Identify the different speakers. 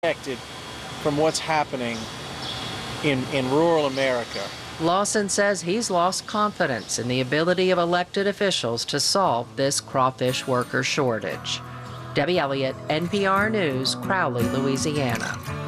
Speaker 1: Connected from what's happening in rural America.
Speaker 2: Lawson says he's lost confidence in the ability of elected officials to solve this crawfish worker shortage. Debbie Elliott, NPR News, Crowley, Louisiana.